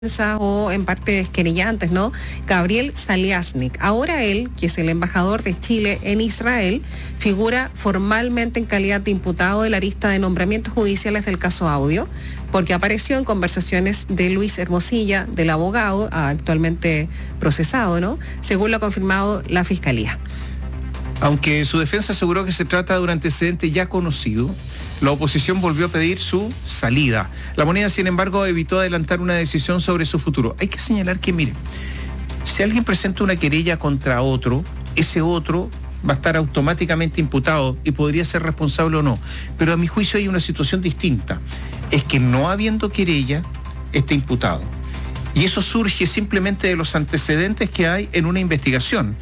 o en partes querellantes, ¿no? Gabriel Saliasnik. Ahora él, que es el embajador de Chile en Israel, figura formalmente en calidad de imputado de la lista de nombramientos judiciales del caso Audio, porque apareció en conversaciones de Luis Hermosilla, del abogado actualmente procesado, ¿no? Según lo ha confirmado la Fiscalía. Aunque su defensa aseguró que se trata de un antecedente ya conocido, la oposición volvió a pedir su salida. La Moneda, sin embargo, evitó adelantar una decisión sobre su futuro. Hay que señalar que, mire, si alguien presenta una querella contra otro, ese otro va a estar automáticamente imputado y podría ser responsable o no. Pero a mi juicio hay una situación distinta. Es que no habiendo querella, está imputado. Y eso surge simplemente de los antecedentes que hay en una investigación.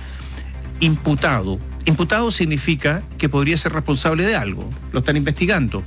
Imputado significa que podría ser responsable de algo, lo están investigando.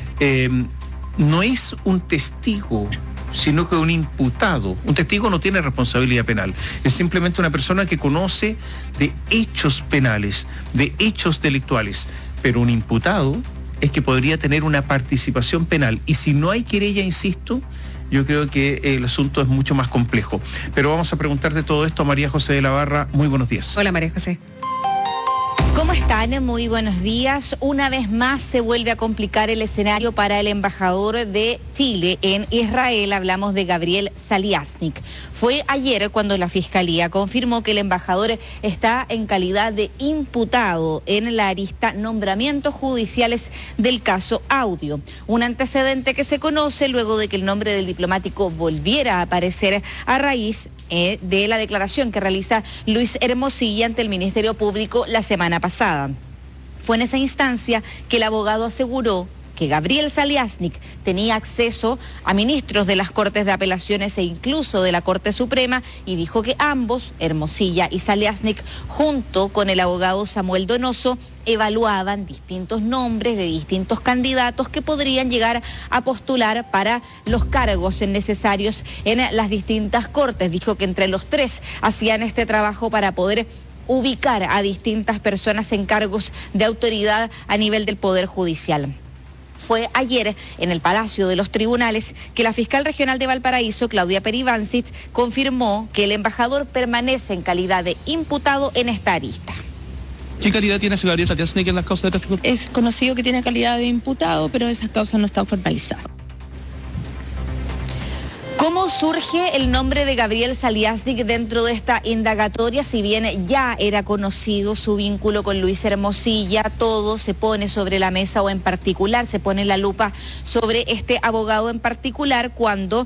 No es un testigo, sino que un imputado. Un testigo no tiene responsabilidad penal, es simplemente una persona que conoce de hechos penales, de hechos delictuales, pero un imputado es que podría tener una participación penal, y si no hay querella, insisto, yo creo que el asunto es mucho más complejo. Pero vamos a preguntar de todo esto a María José de la Barra. Muy buenos días. Hola, María José. ¿Cómo están? Muy buenos días. Una vez más se vuelve a complicar el escenario para el embajador de Chile en Israel. Hablamos de Gabriel Saliasnik. Fue ayer cuando la Fiscalía confirmó que el embajador está en calidad de imputado en la arista nombramientos judiciales del caso Audio. Un antecedente que se conoce luego de que el nombre del diplomático volviera a aparecer a raíz de la declaración que realiza Luis Hermosilla ante el Ministerio Público la semana pasada. Fue en esa instancia que el abogado aseguró que Gabriel Saliasnik tenía acceso a ministros de las Cortes de Apelaciones e incluso de la Corte Suprema, y dijo que ambos, Hermosilla y Saliasnik, junto con el abogado Samuel Donoso, evaluaban distintos nombres de distintos candidatos que podrían llegar a postular para los cargos necesarios en las distintas cortes. Dijo que entre los tres hacían este trabajo para poder ubicar a distintas personas en cargos de autoridad a nivel del Poder Judicial. Fue ayer en el Palacio de los Tribunales que la fiscal regional de Valparaíso, Claudia Peribancic, confirmó que el embajador permanece en calidad de imputado en esta arista. ¿Qué calidad tiene ese Gabriel Saliasnik en las causas de tráfico? Es conocido que tiene calidad de imputado, pero esas causas no están formalizadas. ¿Cómo surge el nombre de Gabriel Saliasnik dentro de esta indagatoria? Si bien ya era conocido su vínculo con Luis Hermosilla, todo se pone sobre la mesa, o en particular se pone la lupa sobre este abogado en particular, cuando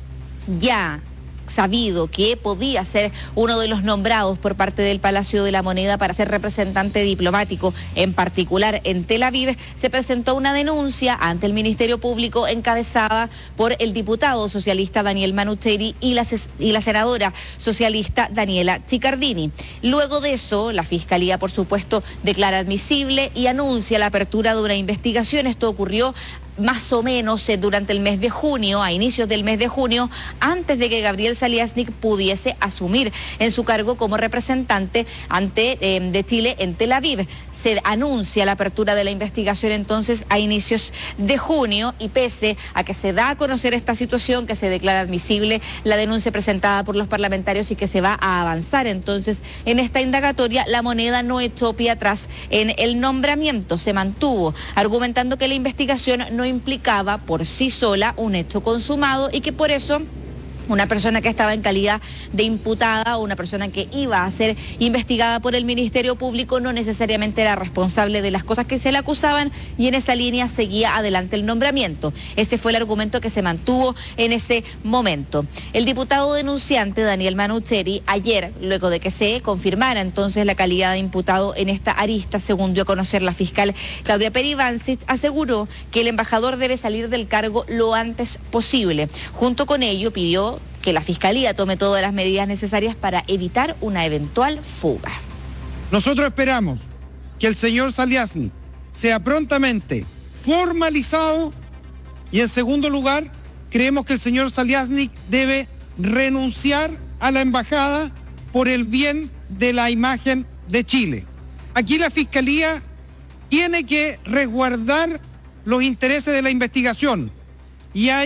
ya sabido que podía ser uno de los nombrados por parte del Palacio de la Moneda para ser representante diplomático, en particular en Tel Aviv, se presentó una denuncia ante el Ministerio Público encabezada por el diputado socialista Daniel Manucheri y la senadora socialista Daniela Chiccardini. Luego de eso, la Fiscalía, por supuesto, declara admisible y anuncia la apertura de una investigación. Esto ocurrió más o menos durante el mes de junio, a inicios del mes de junio, antes de que Gabriel Saliasnik pudiese asumir en su cargo como representante de Chile en Tel Aviv. Se anuncia la apertura de la investigación entonces a inicios de junio, y pese a que se da a conocer esta situación, que se declara admisible la denuncia presentada por los parlamentarios y que se va a avanzar entonces en esta indagatoria, la Moneda no echó pie atrás en el nombramiento, se mantuvo, argumentando que la investigación no implicaba por sí sola un hecho consumado y que por eso una persona que estaba en calidad de imputada o una persona que iba a ser investigada por el Ministerio Público no necesariamente era responsable de las cosas que se le acusaban, y en esa línea seguía adelante el nombramiento. Ese fue el argumento que se mantuvo en ese momento. El diputado denunciante Daniel Manucheri, ayer, luego de que se confirmara entonces la calidad de imputado en esta arista, según dio a conocer la fiscal Claudia Peribancic, aseguró que el embajador debe salir del cargo lo antes posible. Junto con ello pidió que la Fiscalía tome todas las medidas necesarias para evitar una eventual fuga. Nosotros esperamos que el señor Saliasnik sea prontamente formalizado, y en segundo lugar, creemos que el señor Saliasnik debe renunciar a la embajada por el bien de la imagen de Chile. Aquí la Fiscalía tiene que resguardar los intereses de la investigación, y hay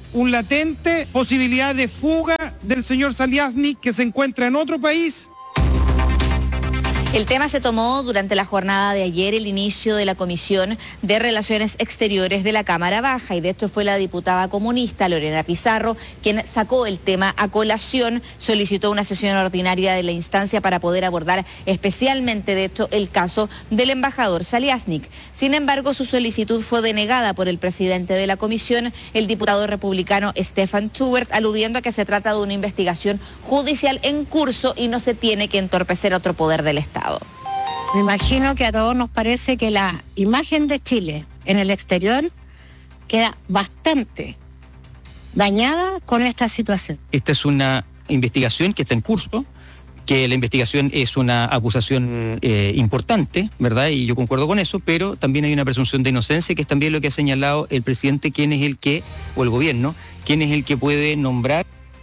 una latente posibilidad de fuga del señor Zaliaznik, que se encuentra en otro país. El tema se tomó durante la jornada de ayer, el inicio de la Comisión de Relaciones Exteriores de la Cámara Baja, y de hecho fue la diputada comunista Lorena Pizarro quien sacó el tema a colación, solicitó una sesión ordinaria de la instancia para poder abordar especialmente, de hecho, el caso del embajador Zaliaznik. Sin embargo, su solicitud fue denegada por el presidente de la comisión, el diputado republicano Stefan Schubert, aludiendo a que se trata de una investigación judicial en curso y no se tiene que entorpecer otro poder del Estado. Me imagino que a todos nos parece que la imagen de Chile en el exterior queda bastante dañada con esta situación. Esta es una investigación que está en curso, que la investigación es una acusación importante, ¿verdad? Y yo concuerdo con eso, pero también hay una presunción de inocencia, que es también lo que ha señalado el presidente, quien es el que, o el gobierno, quien es el que puede nombrar.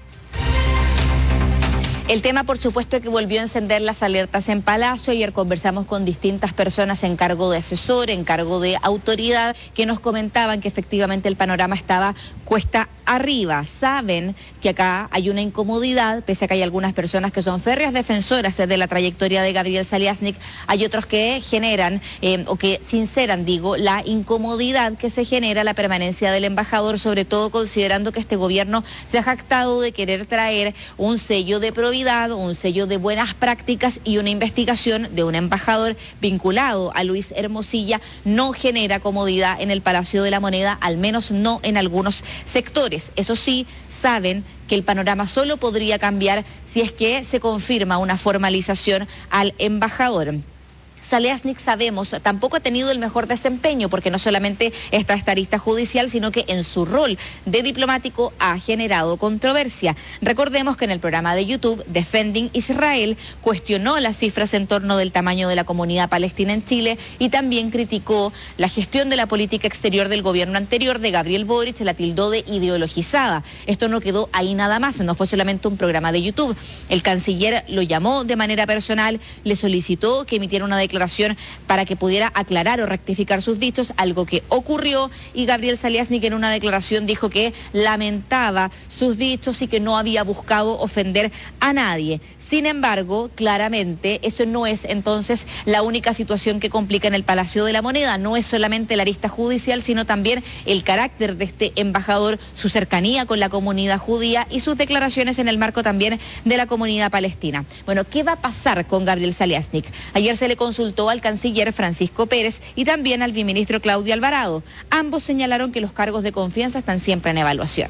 El tema, por supuesto, que volvió a encender las alertas en Palacio. Ayer conversamos con distintas personas en cargo de asesor, en cargo de autoridad, que nos comentaban que efectivamente el panorama estaba cuesta arriba. Saben que acá hay una incomodidad, pese a que hay algunas personas que son férreas defensoras de la trayectoria de Gabriel Zaliaznik, hay otros que generan, o que sinceran, digo, la incomodidad que se genera la permanencia del embajador, sobre todo considerando que este gobierno se ha jactado de querer traer un sello de probidad, un sello de buenas prácticas, y una investigación de un embajador vinculado a Luis Hermosilla no genera comodidad en el Palacio de la Moneda, al menos no en algunos sectores. Eso sí, saben que el panorama solo podría cambiar si es que se confirma una formalización al embajador. Zaliaznik, sabemos, tampoco ha tenido el mejor desempeño, porque no solamente está esta arista judicial, sino que en su rol de diplomático ha generado controversia. Recordemos que en el programa de YouTube Defending Israel cuestionó las cifras en torno del tamaño de la comunidad palestina en Chile y también criticó la gestión de la política exterior del gobierno anterior de Gabriel Boric, la tildó de ideologizada. Esto no quedó ahí nada más, no fue solamente un programa de YouTube. El canciller lo llamó de manera personal, le solicitó que emitiera una declaración para que pudiera aclarar o rectificar sus dichos, algo que ocurrió, y Gabriel Zaliaznik en una declaración dijo que lamentaba sus dichos y que no había buscado ofender a nadie. Sin embargo, claramente eso no es entonces la única situación que complica en el Palacio de la Moneda. No es solamente la arista judicial, sino también el carácter de este embajador, su cercanía con la comunidad judía y sus declaraciones en el marco también de la comunidad palestina. Bueno, ¿qué va a pasar con Gabriel Zaliaznik? Ayer se le consultó al canciller Francisco Pérez y también al viceministro Claudio Alvarado. Ambos señalaron que los cargos de confianza están siempre en evaluación.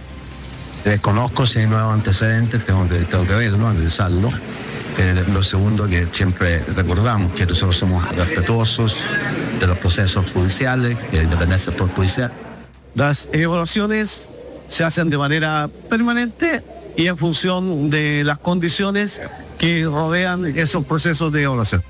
Desconozco si hay nuevos antecedentes, tengo que verlo, analizarlo. Lo segundo, que siempre recordamos que nosotros somos respetuosos de los procesos judiciales, de la independencia del Poder Judicial. Las evaluaciones se hacen de manera permanente y en función de las condiciones que rodean esos procesos de evaluación.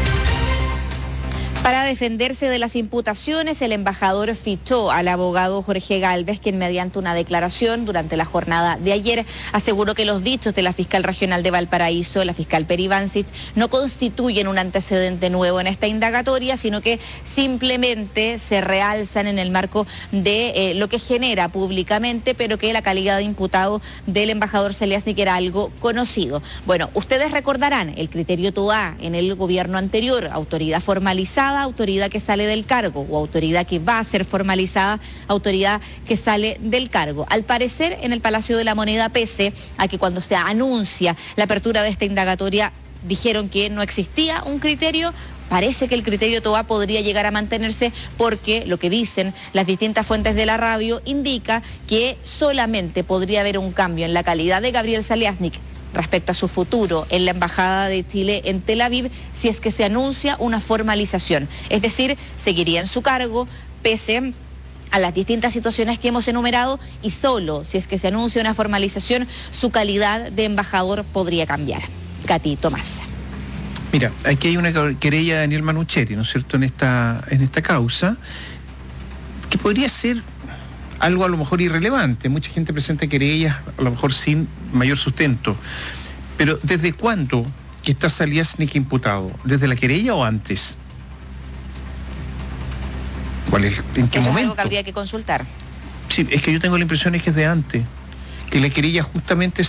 Para defenderse de las imputaciones, el embajador fichó al abogado Jorge Gálvez, quien mediante una declaración durante la jornada de ayer aseguró que los dichos de la fiscal regional de Valparaíso, la fiscal Peri Bancich, no constituyen un antecedente nuevo en esta indagatoria, sino que simplemente se realzan en el marco de lo que genera públicamente, pero que la calidad de imputado del embajador Zaliaznik era algo conocido. Bueno, ustedes recordarán el criterio TOA en el gobierno anterior: autoridad formalizada, autoridad que sale del cargo, o autoridad que va a ser formalizada, autoridad que sale del cargo. Al parecer, en el Palacio de la Moneda, pese a que cuando se anuncia la apertura de esta indagatoria dijeron que no existía un criterio, parece que el criterio TOA podría llegar a mantenerse, porque lo que dicen las distintas fuentes de la radio indica que solamente podría haber un cambio en la calidad de Gabriel Zaliaznik respecto a su futuro en la Embajada de Chile en Tel Aviv, si es que se anuncia una formalización. Es decir, seguiría en su cargo pese a las distintas situaciones que hemos enumerado, y solo si es que se anuncia una formalización, su calidad de embajador podría cambiar. Katy Tomás. Mira, aquí hay una querella de Daniel Manuchetti, ¿no es cierto?, en esta causa, que podría ser algo a lo mejor irrelevante. Mucha gente presenta querellas a lo mejor sin mayor sustento. Pero ¿desde cuándo que está Zaliaznik imputado? ¿Desde la querella o antes? ¿En qué Eso momento? es algo que habría que consultar. Sí, Sí, es que yo tengo la impresión es que es de antes, que la querella justamente